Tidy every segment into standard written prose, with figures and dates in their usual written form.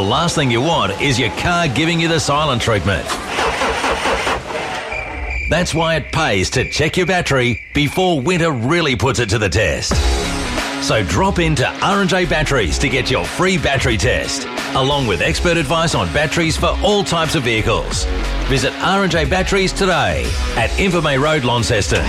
last thing you want is your car giving you the silent treatment. That's why it pays to check your battery before winter really puts it to the test. So drop into R&J Batteries to get your free battery test, along with expert advice on batteries for all types of vehicles. Visit R&J Batteries today at Invermay Road, Launceston.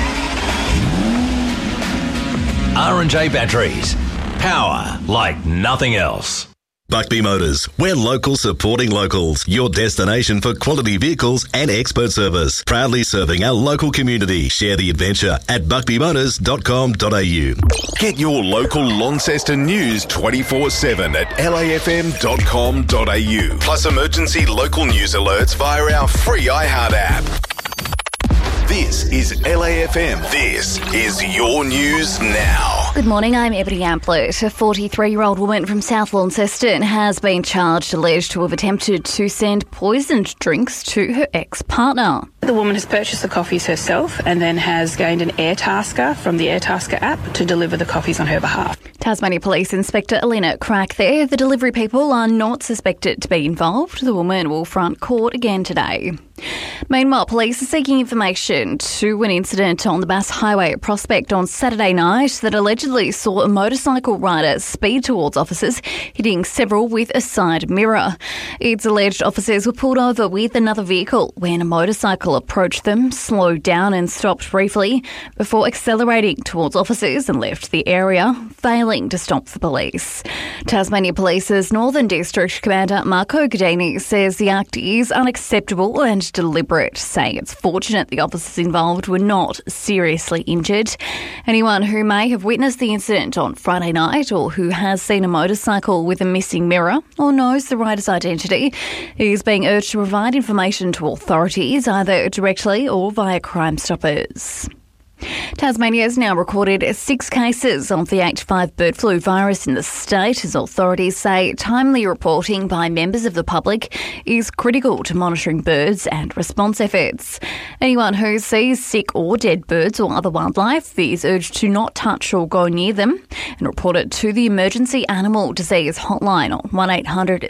R&J Batteries. Power like nothing else. Buckby Motors. We're local supporting locals. Your destination for quality vehicles and expert service. Proudly serving our local community. Share the adventure at buckbymotors.com.au. Get your local Launceston news 24/7 at lafm.com.au. Plus emergency local news alerts via our free iHeart app. This is LAFM. This is your news now. Good morning, I'm Ebony Amplet. A 43-year-old woman from South Launceston has been charged, alleged to have attempted to send poisoned drinks to her ex-partner. The woman has purchased the coffees herself and then has gained an Airtasker from the Airtasker app to deliver the coffees on her behalf. Tasmania Police Inspector Elena Crack there. The delivery people are not suspected to be involved. The woman will front court again today. Meanwhile, police are seeking information to an incident on the Bass Highway at Prospect on Saturday night that allegedly saw a motorcycle rider speed towards officers, hitting several with a side mirror. It's alleged officers were pulled over with another vehicle when a motorcycle approached them, slowed down and stopped briefly before accelerating towards officers and left the area, failing to stop the police. Tasmania Police's Northern District Commander Marco Godini says the act is unacceptable and deliberate, saying it's fortunate the officers involved were not seriously injured. Anyone who may have witnessed the incident on Friday night or who has seen a motorcycle with a missing mirror or knows the rider's identity is being urged to provide information to authorities, either directly or via Crime Stoppers. Tasmania has now recorded 6 cases of the H5 bird flu virus in the state, as authorities say timely reporting by members of the public is critical to monitoring birds and response efforts. Anyone who sees sick or dead birds or other wildlife is urged to not touch or go near them and report it to the Emergency Animal Disease Hotline on 1800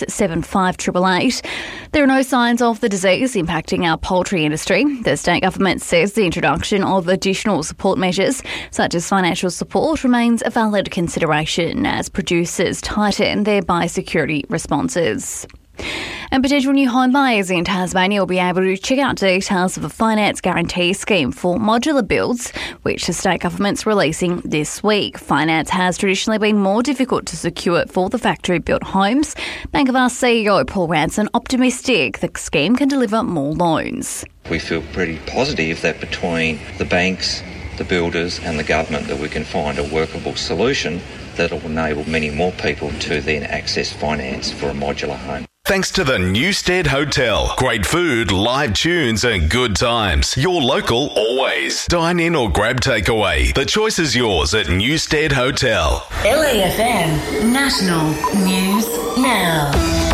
675 888. There are no signs of the disease impacting our poultry industry. The state government says the introduction of additional support measures, such as financial support, remains a valid consideration as producers tighten their biosecurity responses. And potential new home buyers in Tasmania will be able to check out details of a finance guarantee scheme for modular builds, which the state government's releasing this week. Finance has traditionally been more difficult to secure for the factory-built homes. Bank of Us CEO Paul Ranson optimistic the scheme can deliver more loans. We feel pretty positive that between the banks, the builders and the government that we can find a workable solution that will enable many more people to then access finance for a modular home. Thanks to the Newstead Hotel. Great food, live tunes and good times. Your local always. Dine in or grab takeaway. The choice is yours at Newstead Hotel. LAFM National News Now.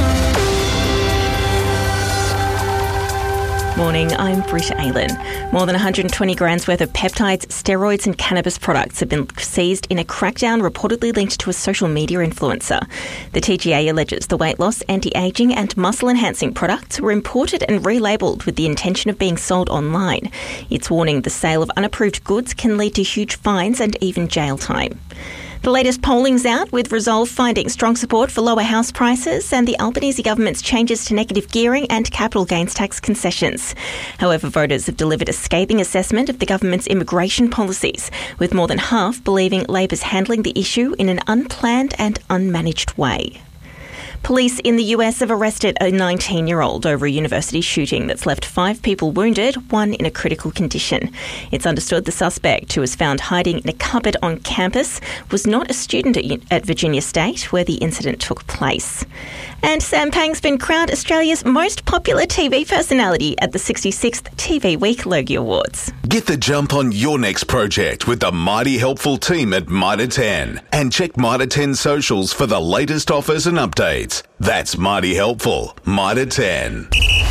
Morning, I'm Britta Aylan. More than 120 grams worth of peptides, steroids and cannabis products have been seized in a crackdown reportedly linked to a social media influencer. The TGA alleges the weight loss, anti-aging and muscle-enhancing products were imported and relabelled with the intention of being sold online. It's warning the sale of unapproved goods can lead to huge fines and even jail time. The latest polling's out, with Resolve finding strong support for lower house prices and the Albanese government's changes to negative gearing and capital gains tax concessions. However, voters have delivered a scathing assessment of the government's immigration policies, with more than half believing Labor's handling the issue in an unplanned and unmanaged way. Police in the US have arrested a 19-year-old over a university shooting that's left 5 people wounded, 1 in a critical condition. It's understood the suspect, who was found hiding in a cupboard on campus, was not a student at Virginia State, where the incident took place. And Sam Pang's been crowned Australia's most popular TV personality at the 66th TV Week Logie Awards. Get the jump on your next project with the mighty helpful team at Mitre 10. And check Mitre 10 socials for the latest offers and updates. That's mighty helpful. Mitre 10.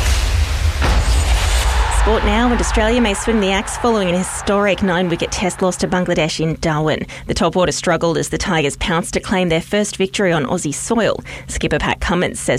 Sport now, and Australia may swing the axe following an historic 9-wicket test loss to Bangladesh in Darwin. The top order struggled as the Tigers pounced to claim their first victory on Aussie soil. Skipper Pat Cummins says